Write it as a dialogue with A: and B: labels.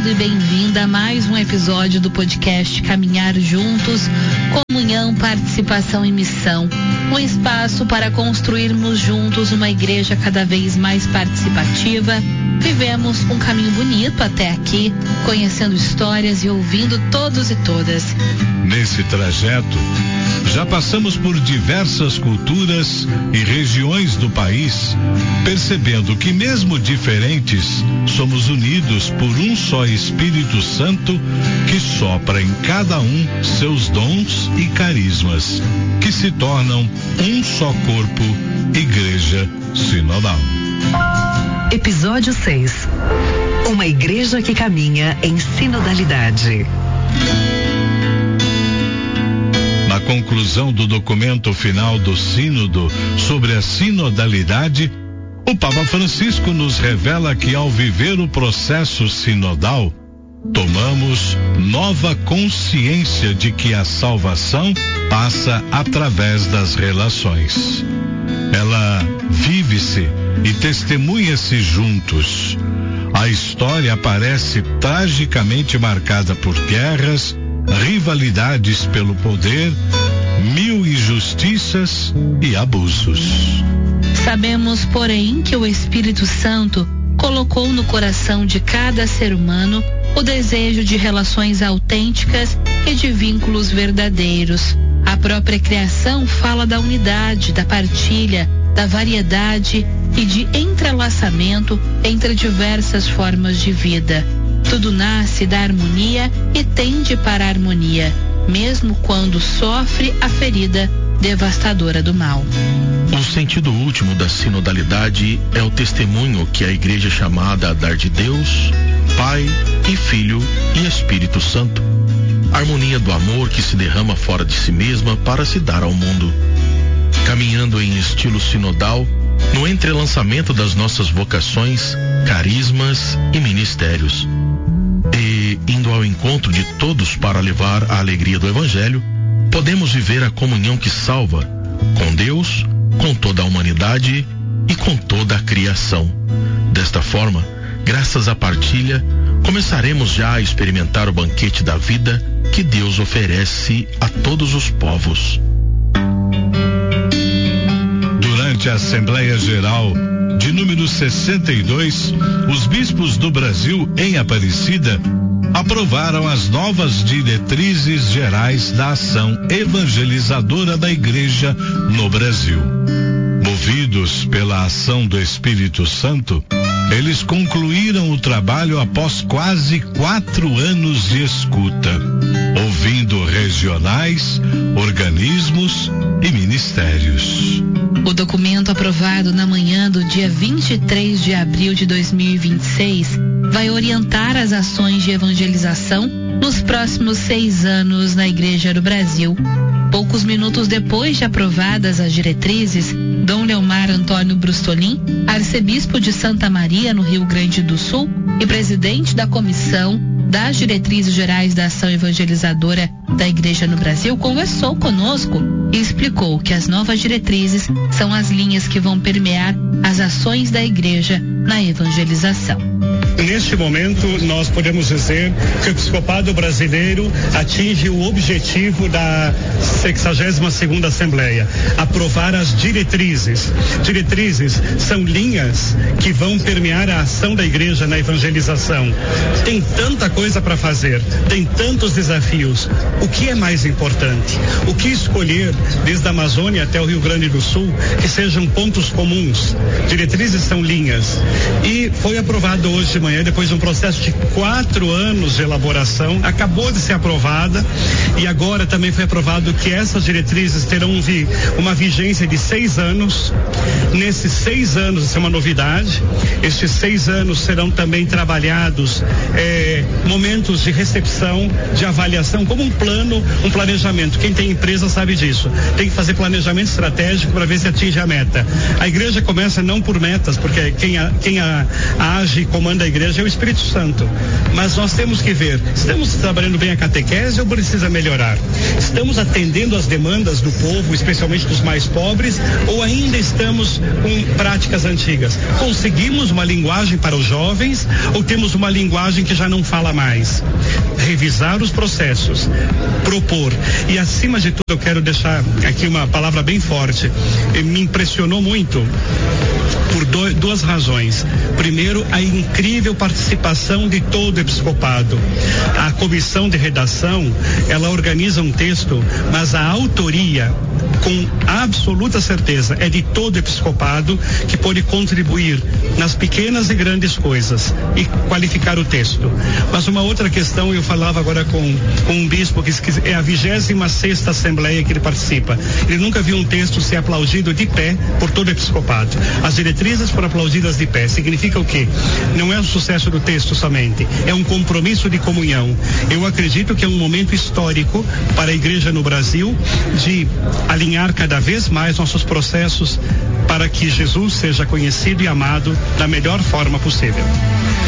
A: bem-vindo e bem-vinda a mais um episódio do podcast Caminhar Juntos, Comunhão, Participação e Missão. Um espaço para construirmos juntos uma igreja cada vez mais participativa. Vivemos um caminho bonito até aqui, conhecendo histórias e ouvindo todos e todas.
B: Nesse trajeto, já passamos por diversas culturas e regiões do país, percebendo que mesmo diferentes, somos unidos por um só Espírito Santo que sopra em cada um seus dons e carismas, que se tornam um só corpo, Igreja Sinodal.
C: Episódio 6. Uma igreja que caminha em sinodalidade.
B: Na conclusão do documento final do Sínodo sobre a sinodalidade, o Papa Francisco nos revela que ao viver o processo sinodal, tomamos nova consciência de que a salvação passa através das relações. Ela vive-se e testemunha-se juntos. A história aparece tragicamente marcada por guerras, rivalidades pelo poder, mil injustiças e abusos.
A: Sabemos, porém, que o Espírito Santo colocou no coração de cada ser humano o desejo de relações autênticas e de vínculos verdadeiros. A própria criação fala da unidade, da partilha, da variedade e de entrelaçamento entre diversas formas de vida. Tudo nasce da harmonia e tende para a harmonia, mesmo quando sofre a ferida devastadora do mal.
D: O sentido último da sinodalidade é o testemunho que a igreja é chamada a dar de Deus, Pai e Filho e Espírito Santo. A harmonia do amor que se derrama fora de si mesma para se dar ao mundo. Caminhando em estilo sinodal, no entrelaçamento das nossas vocações, carismas e ministérios. E, indo ao encontro de todos para levar a alegria do Evangelho, podemos viver a comunhão que salva, com Deus, com toda a humanidade e com toda a criação. Desta forma, graças à partilha, começaremos já a experimentar o banquete da vida que Deus oferece a todos os povos.
B: Durante a Assembleia Geral de número 62, os bispos do Brasil em Aparecida aprovaram as novas diretrizes gerais da ação evangelizadora da Igreja no Brasil. Movidos pela ação do Espírito Santo, eles concluíram o trabalho após quase 4 anos de escuta, ouvindo regionais, organismos e ministérios.
A: O documento aprovado na manhã do dia 23 de abril de 2026 vai orientar as ações de evangelização nos próximos 6 anos na Igreja do Brasil. Poucos minutos depois de aprovadas as diretrizes, Dom Leomar Antônio Brustolin, arcebispo de Santa Maria, no Rio Grande do Sul, e presidente da Comissão das Diretrizes Gerais da Ação Evangelizadora da Igreja no Brasil, conversou conosco e explicou que as novas diretrizes são as linhas que vão permear as ações da Igreja na evangelização.
E: Neste momento, nós podemos dizer que o episcopado brasileiro atinge o objetivo da 62ª Assembleia, aprovar as diretrizes. Diretrizes são linhas que vão permear a ação da Igreja na evangelização. Tem tanta coisa para fazer, tem tantos desafios. O que é mais importante? O que escolher, desde a Amazônia até o Rio Grande do Sul, que sejam pontos comuns? Diretrizes são linhas. E foi aprovado hoje de manhã, depois de um processo de 4 anos de elaboração, acabou de ser aprovada, e agora também foi aprovado que essas diretrizes terão uma vigência de 6 anos. Nesses 6 anos, isso é uma novidade, estes 6 anos serão também trabalhados momentos de recepção, de avaliação, como um plano, um planejamento. Quem tem empresa sabe disso. Tem que fazer planejamento estratégico para ver se atinge a meta. A igreja começa não por metas, porque quem age e comanda a igreja igreja é o Espírito Santo. Mas nós temos que ver, estamos trabalhando bem a catequese ou precisa melhorar? Estamos atendendo às demandas do povo, especialmente dos mais pobres, ou ainda estamos com práticas antigas? Conseguimos uma linguagem para os jovens ou temos uma linguagem que já não fala mais? Revisar os processos, propor. E acima de tudo eu quero deixar aqui uma palavra bem forte. Me impressionou muito por duas razões. Primeiro, a incrível participação de todo o episcopado. A comissão de redação, ela organiza um texto, mas a autoria, com absoluta certeza, é de todo o episcopado, que pode contribuir nas pequenas e grandes coisas e qualificar o texto. Mas uma outra questão, eu falava agora com um bispo que é a 26ª Assembleia que ele participa. Ele nunca viu um texto ser aplaudido de pé por todo o episcopado. As diretrizes foram aplaudidas de pé. Significa o quê? Não é o sucesso do texto somente, é um compromisso de comunhão. Eu acredito que é um momento histórico para a igreja no Brasil de alinhar cada vez mais nossos processos para que Jesus seja conhecido e amado da melhor forma possível.